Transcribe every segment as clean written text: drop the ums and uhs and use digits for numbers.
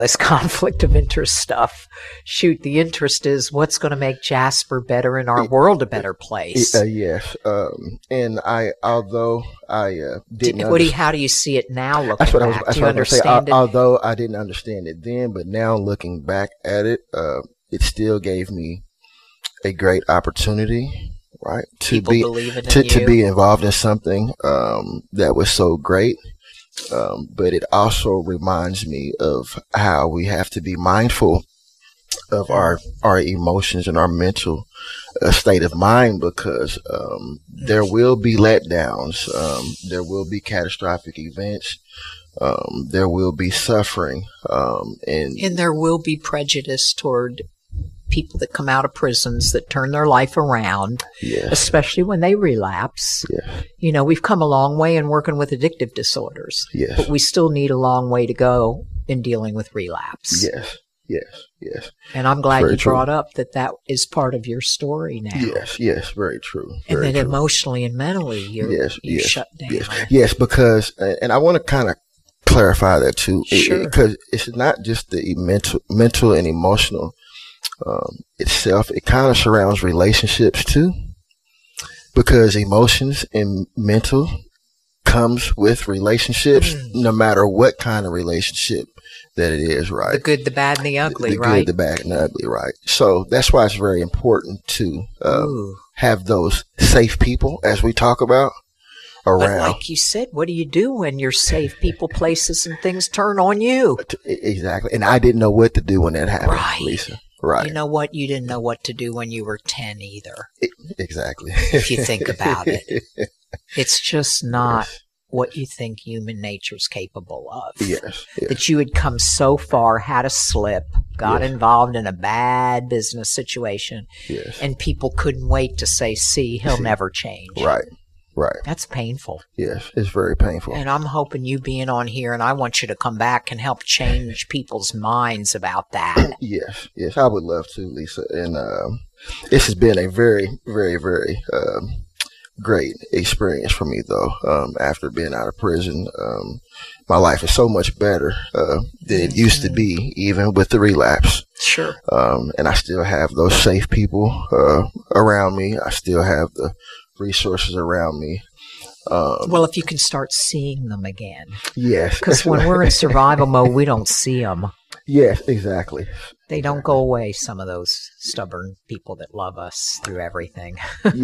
this conflict of interest stuff. Shoot, the interest is what's going to make Jasper better and our world a better place. Yes. And although I didn't how do you see it now looking that's what back? I was going to say. Although I didn't understand it then, but now looking back at it, it still gave me a great opportunity, right? To be involved in something that was so great. But it also reminds me of how we have to be mindful of our emotions and our mental state of mind, because there will be letdowns, there will be catastrophic events, there will be suffering, and there will be prejudice toward people that come out of prisons that turn their life around, yes. especially when they relapse. Yes. You know, we've come a long way in working with addictive disorders, yes. but we still need a long way to go in dealing with relapse. Yes, yes, yes. And I'm glad you brought up that is part of your story now. Yes, yes, very true. And that emotionally and mentally you're shut down. Yes, because, and I want to kind of clarify that too, sure. Because it's not just the mental and emotional itself. It kind of surrounds relationships too, because emotions and mental comes with relationships, no matter what kind of relationship that it is, right? The good, the bad, and the ugly, the right? Good, the bad, and the ugly, right? So that's why it's very important to have those safe people, as we talk about, around. But like you said, what do you do when you're safe people, places, and things turn on you? Exactly. And I didn't know what to do when that happened, right. Lisa. Right. You know what? You didn't know what to do when you were 10 either. Exactly. If you think about it. It's just not yes. what you think human nature's capable of. Yes. That you had come so far, had a slip, got involved in a bad business situation, and people couldn't wait to say, see, he'll never change. Right. Right. That's painful. Yes, it's very painful. And I'm hoping you being on here, and I want you to come back and help change people's minds about that. Yes, yes, I would love to, Lisa. And this has been a very, very, very great experience for me, though. After being out of prison, my life is so much better than it used to be, even with the relapse. Sure. And I still have those safe people around me. I still have the resources around me. Well, if you can start seeing them again. Yes. Because when we're in survival mode, we don't see them. Yes, exactly. They don't go away, some of those stubborn people that love us through everything.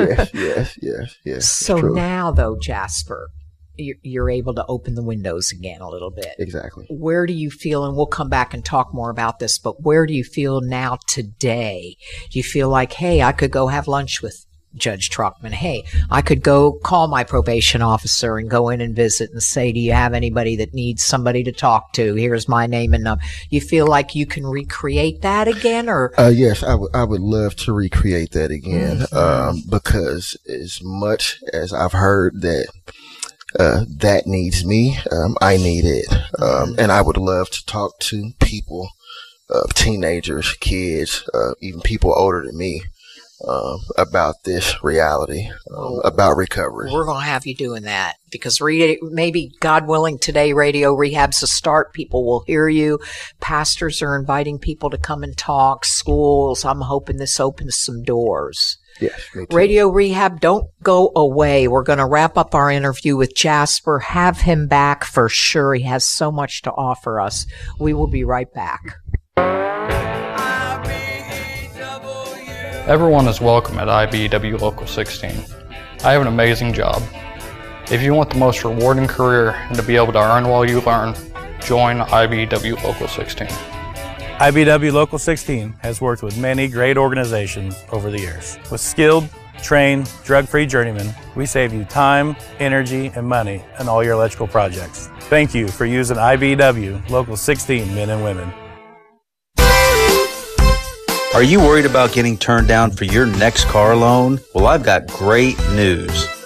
Yes. So now, though, Jasper, you're able to open the windows again a little bit. Exactly. Where do you feel, and we'll come back and talk more about this, but where do you feel now today? Do you feel like, hey, I could go have lunch with Judge Truckman? Hey, I could go call my probation officer and go in and visit and say, do you have anybody that needs somebody to talk to? Here's my name and number. You feel like you can recreate that again, or? Yes, I would love to recreate that again. Because as much as I've heard that that needs me, I need it. And I would love to talk to people, teenagers, kids, even people older than me, about this reality, about recovery. We're going to have you doing that, because maybe, God willing, today Radio Rehab's a start. People will hear you. Pastors are inviting people to come and talk. Schools, I'm hoping this opens some doors. Yes, me too. Radio Rehab, don't go away. We're going to wrap up our interview with Jasper. Have him back for sure. He has so much to offer us. We will be right back. Everyone is welcome at IBEW Local 16. I have an amazing job. If you want the most rewarding career and to be able to earn while you learn, join IBEW Local 16. IBEW Local 16 has worked with many great organizations over the years. With skilled, trained, drug-free journeymen, we save you time, energy, and money on all your electrical projects. Thank you for using IBEW Local 16 men and women. Are you worried about getting turned down for your next car loan? Well, I've got great news.